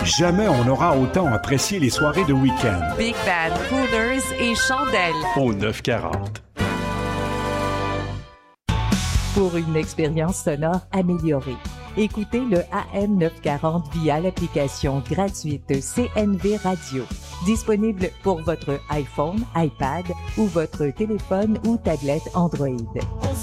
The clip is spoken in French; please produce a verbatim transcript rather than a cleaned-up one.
Jamais on n'aura autant apprécié les soirées de week-end. Big Band, Coolers et chandelles. Au neuf quarante. Pour une expérience sonore améliorée, écoutez le A M neuf cent quarante via l'application gratuite C N V Radio. Disponible pour votre iPhone, iPad ou votre téléphone ou tablette Android.